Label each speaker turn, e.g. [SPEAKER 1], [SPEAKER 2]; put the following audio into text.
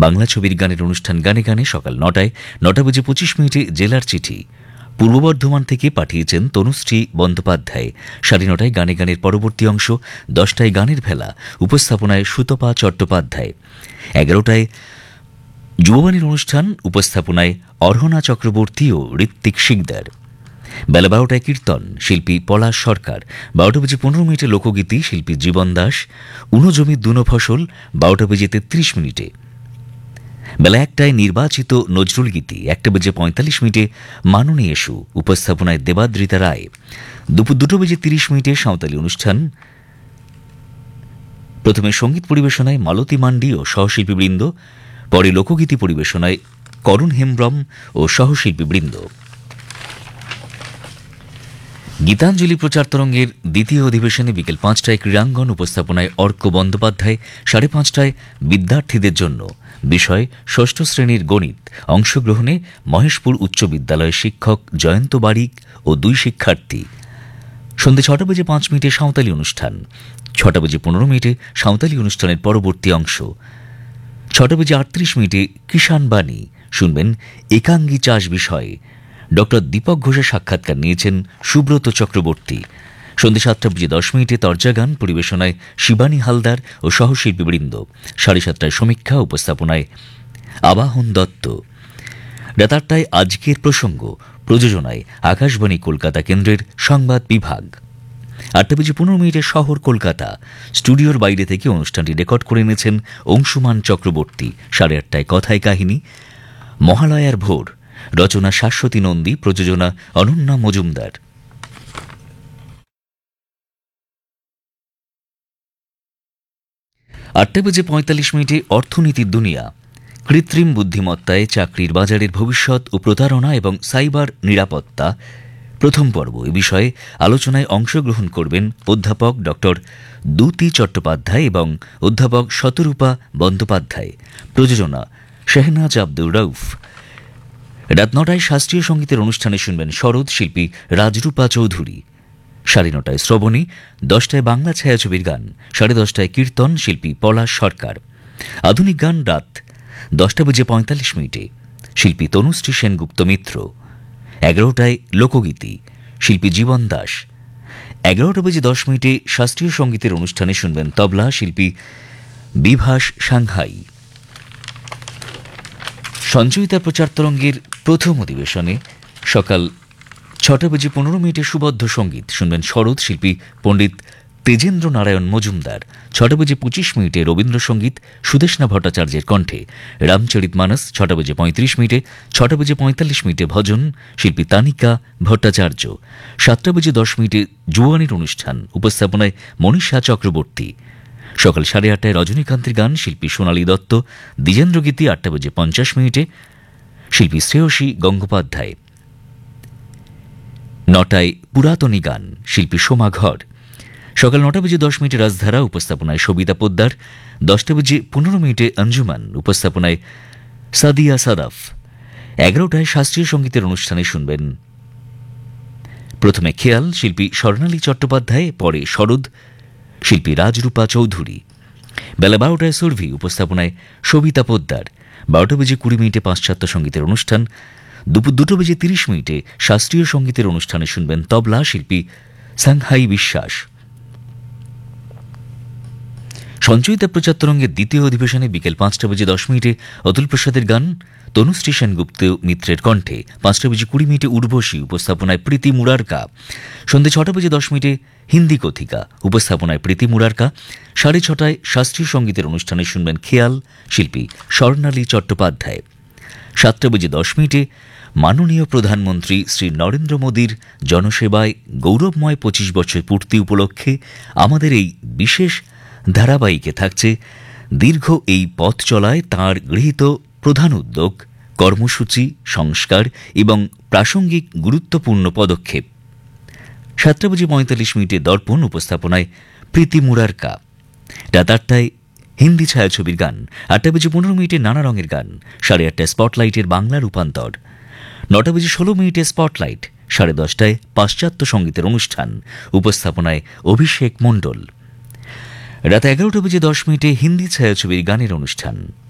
[SPEAKER 1] বাংলা ছবির গানের অনুষ্ঠান গানে গানে সকাল ৯টায় ৯:২৫ জেলার চিঠি পূর্ব বর্ধমান থেকে পাঠিয়েছেন তনুশ্রী বন্দ্যোপাধ্যায়। ৯:৩০ গানে গানের পরবর্তী অংশ। ১০টায় গানের ভেলা, উপস্থাপনায় সুতপা চট্টোপাধ্যায়। ১১টায় যুববাণীর অনুষ্ঠান, উপস্থাপনায় অর্হনা চক্রবর্তী ও ঋত্বিক শিকদার। বেলা ১২টায় কীর্তন, শিল্পী পলাশ সরকার। ১২:১৫ লোকগীতি, শিল্পী জীবন দাস। উনো জমি দুনো ফসল ১২:৩৩। বেলা ১টায় নির্বাচিত নজরুল গীতি। ১:৪৫ মাননী এসু, উপস্থাপনায় দেবাদ্রিতা রায়। দুপুর ২:৩০ সাঁওতালি অনুষ্ঠান। প্রথমে সঙ্গীত পরিবেশনায় মালতী মান্ডি ও সহশিল্পীবৃন্দ, পরে লোকগীতি পরিবেশনায় করুণ হেমব্রম ও সহশিল্পীবৃন্দ। গীতাঞ্জলি প্রচার তরঙ্গের দ্বিতীয় অধিবেশনে বিকেল ৫টায় ক্রীড়াঙ্গন, উপস্থাপনায় অর্ক বন্দ্যোপাধ্যায়। ৫:৩০ বিদ্যার্থীদের জন্য, বিষয় ষষ্ঠ শ্রেণীর গণিত। অংশগ্রহণে মহেশপুর উচ্চ বিদ্যালয়ের শিক্ষক জয়ন্ত বারিক ও ২ শিক্ষার্থী। সন্ধ্যে ৬:০৫ সাঁওতালি অনুষ্ঠান। ৬:১৫ সাঁওতালি অনুষ্ঠানের পরবর্তী অংশ। ৬:৩৮ কিষাণ বাণী শুনবেন একাঙ্গী চাষ বিষয়ে। ডক্টর দীপক ঘোষের সাক্ষাৎকার নিয়েছেন সুব্রত চক্রবর্তী। সন্ধ্যে ৭:১০ তরজা গান, পরিবেশনায় শিবানী হালদার ও সহশিল্পীবৃন্দ। ৭:৩০ সমীক্ষা, উপস্থাপনায় আবাহন দত্ত। রাত ৮টায় আজকের প্রসঙ্গ, প্রযোজনায় আকাশবাণী কলকাতা কেন্দ্রের সংবাদ বিভাগ। ৮:১৫ শহর কলকাতা। স্টুডিওর বাইরে থেকে অনুষ্ঠানটি রেকর্ড করে এনেছেন অংশুমান চক্রবর্তী। ৮:৩০ কথায় কাহিনী, মহালয়ার ভোর। রচনা শাশ্বতী নন্দী, প্রযোজনা অনন্যা মজুমদার। ৮:৪৫ অর্থনীতির দুনিয়া। কৃত্রিম বুদ্ধিমত্তায় চাকরির বাজারের ভবিষ্যৎ ও প্রতারণা এবং সাইবার নিরাপত্তা, প্রথম পর্ব। এ বিষয়ে আলোচনায় অংশগ্রহণ করবেন অধ্যাপক ডক্টর দ্যুতি চট্টোপাধ্যায় এবং অধ্যাপক শতরূপা বন্দ্যোপাধ্যায়। প্রযোজনা শেহনাজ আব্দুর রউফ। রাত ৯টায় শাস্ত্রীয় সঙ্গীতের অনুষ্ঠানে শুনবেন শরৎ, শিল্পী রাজরূপা চৌধুরী। ৯:৩০ শ্রবণী। ১০টায় বাংলা ছায়াছবির গান। ১০:৩০ কীর্তন, শিল্পী পলাশ সরকার। আধুনিক গান রাত ১০:৪৫ শিল্পী তনুশ্রী সেনগুপ্ত মিত্র। ১১টায় লোকগীতি, শিল্পী জীবন দাস। ১১:১০ শাস্ত্রীয় সঙ্গীতের অনুষ্ঠানে শুনবেন তবলা, শিল্পী বিভাস সাংহাই। সঞ্চয়িতা প্রচার তরঙ্গের প্রথম অধিবেশনে সকাল ৬:১৫ সুবদ্ধ সঙ্গীত শুনবেন শরৎ, শিল্পী পণ্ডিত তেজেন্দ্র নারায়ণ মজুমদার। ৬:২৫ রবীন্দ্রসঙ্গীত সুদেষ্ণা ভট্টাচার্যের কণ্ঠে। রামচরিতমানস ৬:৩৫। ৬:৪৫ ভজন, শিল্পী তানিকা ভট্টাচার্য। ৭:১০ যুববাণীর অনুষ্ঠান, উপস্থাপনায় মনীষা চক্রবর্তী। সকাল ৮:৩০ রজনীকান্তের গান, শিল্পী সোনালী দত্ত। দ্বিজেন্দ্র গীতি ৮:৫০ শিল্পী শ্রেয়সী গঙ্গোপাধ্যায়। ৯টায় পুরাতনী গান, শিল্পী সোমা ঘর। সকাল ৯:১০ রাজধারা, উপস্থাপনায় সবিতা পোদ্দার। ১০:১৫ অঞ্জুমান, উপস্থাপনায় সাদিয়া সাদাফ। ১১টায় শাস্ত্রীয় সঙ্গীতের অনুষ্ঠানে শুনবেন প্রথমে খেয়াল, শিল্পী স্বর্ণালী চট্টোপাধ্যায়, পরে শরদ, শিল্পী রাজরূপা চৌধুরী। বেলা ১২টায় সুরভি, উপস্থাপনায় সবিতা পোদ্দার। ১২:২০ পাশ্চাত্য সঙ্গীতের অনুষ্ঠান। দুপুর ২:৩০ শাস্ত্রীয় সঙ্গীতের অনুষ্ঠানে শুনবেন তবলা, শিল্পী সাংহাই বিশ্বাস। সঞ্চয়িতা প্রচার তরঙ্গের দ্বিতীয় অধিবেশনে বিকেল ৫:১০ অতুল প্রসাদের গান, তনুশ্রী সেনগুপ্ত মিত্রের কণ্ঠে। ৫:২০ উর্বশী, উপস্থাপনায় প্রীতি মুরারকা। সন্ধ্যে ৬:১০ হিন্দি কথিকা, উপস্থাপনায় প্রীতি মুরারকা। ৬:৩০ শাস্ত্রীয় সঙ্গীতের অনুষ্ঠানে শুনবেন খেয়াল, শিল্পী স্বর্ণালী চট্টোপাধ্যায়। ৭:১০ মাননীয় প্রধানমন্ত্রী শ্রী নরেন্দ্র মোদীর জনসেবায় গৌরবময় ২৫ বছর পূর্তি উপলক্ষে আমাদের এই বিশেষ ধারাবাহিকে থাকছে দীর্ঘ এই পথ চলায় তাঁর গৃহীত প্রধান উদ্যোগ, কর্মসূচি, সংস্কার এবং প্রাসঙ্গিক গুরুত্বপূর্ণ পদক্ষেপ। ৭:৪৫ দর্পণ, উপস্থাপনায় প্রীতি মুরারকা। রাত ৮টায় হিন্দি ছায়াছবির গান। ৮:১৫ নানা রঙের গান। ৮:৩০ স্পটলাইটের বাংলা রূপান্তর। ৯:১৬ স্পটলাইট। ১০:৩০ পাশ্চাত্য সঙ্গীতের অনুষ্ঠান, উপস্থাপনায় অভিষেক মণ্ডল। রাত ১১:১০ হিন্দি ছায়াছবির গানের অনুষ্ঠান।